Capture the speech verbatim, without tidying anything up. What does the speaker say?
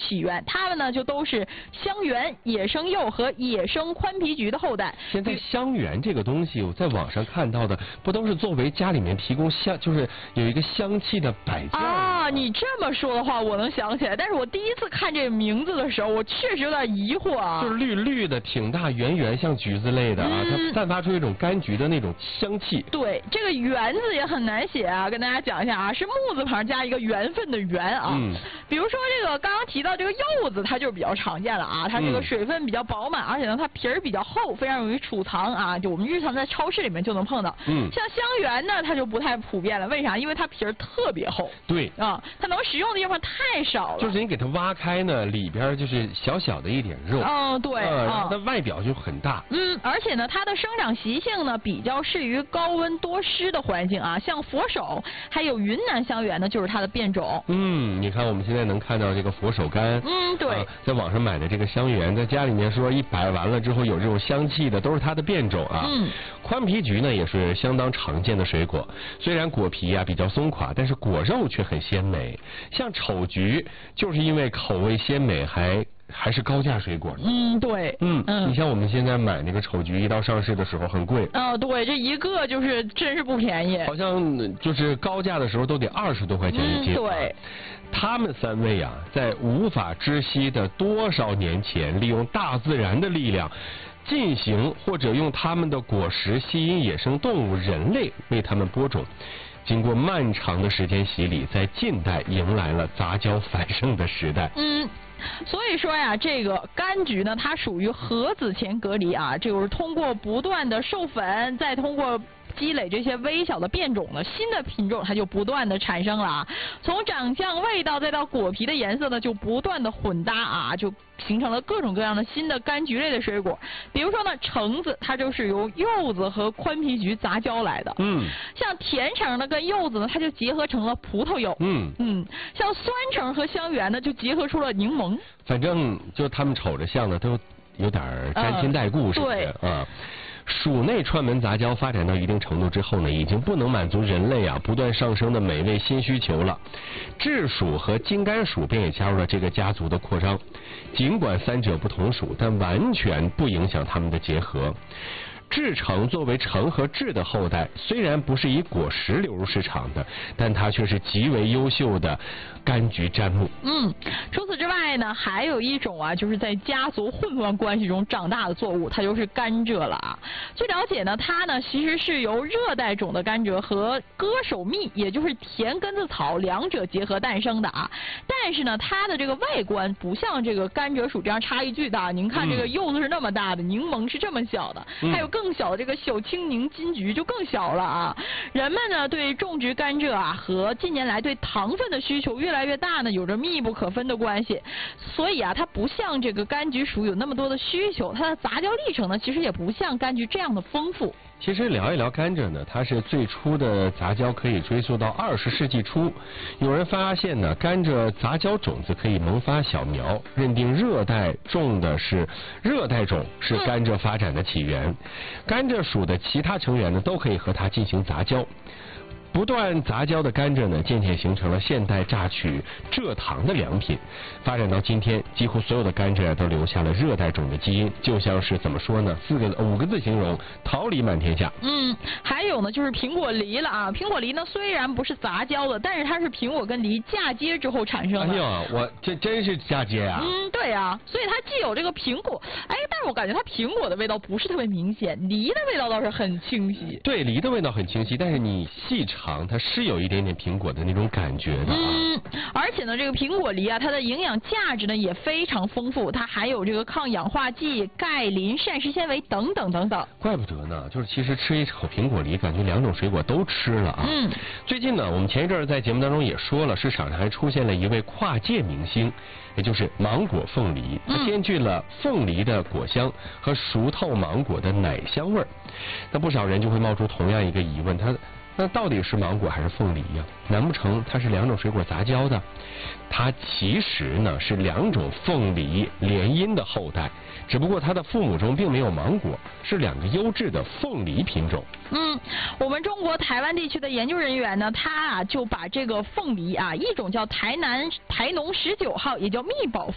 起源，它们呢就都是香橼、野生柚和野生宽皮菊的后代。 现在香橼这个东西，我在网上看到的，不都是作为家里面提供香，就是有一个香气的摆件啊？你这么说的话，我能想起来。但是我第一次看这个名字的时候，我确实有点疑惑啊。 就是绿绿的，挺大，圆圆，像橘子类的啊，嗯、它散发出一种柑橘的那种香气。 对，这个橼字也很难写啊，跟大家讲一下啊，是木字旁加一个缘分的缘啊。嗯。比如说这个刚刚提到这个柚子，它就是比较常见了啊，它这个水分比较饱满，嗯、而且呢它皮儿比较厚，非常容易储藏啊，就我们日常在超市里面就能碰到。嗯。像香橼呢，它就不太普遍了，为啥？因为它皮儿特别厚。 对。 啊，它能使用的地方太少了。 就是你给它挖开呢，里边就是小小的一点肉。 嗯，对。 呃、然后它外表就很大。 嗯，而且呢，它的生长习性呢比较适于高温多湿的环境啊，像佛手还有云南香橼呢，就是它的变种。 嗯，你看我们现在能看到这个佛手柑。 嗯，对、啊。 在网上买的这个香橼，在家里面说一摆完了之后有这种香气的，都是它的变种啊。嗯。宽皮菊呢也是相当常见的水果，虽然果皮啊比较松垮，但是果肉却很鲜美。像丑菊就是因为口味鲜美，还还是高价水果呢。 嗯，对。嗯嗯。 你像我们现在买那个丑菊，一到上市的时候很贵。 哦，对，这一个就是真是不便宜。 好像就是高价的时候都得二十多块钱一斤。 嗯，对。 他们三位啊，在无法知悉的多少年前，利用大自然的力量进行或者用他们的果实吸引野生动物、人类为他们播种。经过漫长的时间洗礼，在近代迎来了杂交繁盛的时代。 嗯，所以说呀，这个柑橘呢，它属于核子前隔离啊，就是通过不断的授粉，再通过积累这些微小的变种呢，新的品种它就不断的产生了啊。从长相、味道再到果皮的颜色呢，就不断的混搭啊，就形成了各种各样的新的柑橘类的水果。比如说呢，橙子它就是由柚子和宽皮菊杂交来的。嗯。像甜橙呢跟柚子呢，它就结合成了葡萄柚。嗯嗯。像酸橙和香橼呢，就结合出了柠檬。 反正就他们瞅着像的都有点沾亲带故似的、呃、 对啊。属内串门杂交发展到一定程度之后呢，已经不能满足人类啊不断上升的美味新需求了。栀属和金柑属便也加入了这个家族的扩张。尽管三者不同属，但完全不影响它们的结合。栀橙作为橙和栀的后代，虽然不是以果实流入市场的，但它却是极为优秀的柑橘砧木。 嗯，除此之外呢，还有一种啊，就是在家族混乱关系中长大的作物，它就是甘蔗了啊。据了解呢，它呢其实是由热带种的甘蔗和歌手蜜，也就是甜根子草两者结合诞生的啊。但是呢，它的这个外观不像这个甘蔗属这样差异巨大。您看这个柚子是那么大的，柠檬是这么小的，还有更小的这个小青柠、金桔就更小了啊。人们呢对种植甘蔗啊和近年来对糖分的需求越来越大呢有着密不可分的关系。所以啊，它不像这个柑橘属有那么多的需求，它的杂交历程呢其实也不像柑橘这样的丰富。 其实聊一聊甘蔗呢，它是最初的杂交可以追溯到二十世纪初。有人发现呢，甘蔗杂交种子可以萌发小苗，认定热带种的是热带种是甘蔗发展的起源。甘蔗属的其他成员呢，都可以和它进行杂交。不断杂交的甘蔗呢，渐渐形成了现代榨取蔗糖的良品。发展到今天，几乎所有的甘蔗都留下了热带种的基因，就像是怎么说呢？四个五个字形容：桃李满天下。 嗯，还有呢，就是苹果梨了啊。苹果梨呢，虽然不是杂交的，但是它是苹果跟梨嫁接之后产生的。 哎呀，我这真是嫁接啊！ 嗯，对啊，所以它既有这个苹果，哎，但是我感觉它苹果的味道不是特别明显，梨的味道倒是很清晰。 对，梨的味道很清晰，但是你细尝。它是有一点点苹果的那种感觉的啊。 嗯，而且呢，这个苹果梨啊，它的营养价值呢也非常丰富，它含有这个抗氧化剂、钙、磷、膳食纤维等等等等。 怪不得呢，就是其实吃一口苹果梨，感觉两种水果都吃了啊。嗯。最近呢，我们前一阵在节目当中也说了，市场上还出现了一位跨界明星，也就是芒果凤梨，它兼具了凤梨的果香和熟透芒果的奶香味儿。那不少人就会冒出同样一个疑问，它。那到底是芒果还是凤梨呀？难不成它是两种水果杂交的？它其实呢是两种凤梨联姻的后代，只不过它的父母中并没有芒果，是两个优质的凤梨品种。 嗯，我们中国台湾地区的研究人员呢，他啊就把这个凤梨啊，一种叫台南台农十九号，也叫蜜宝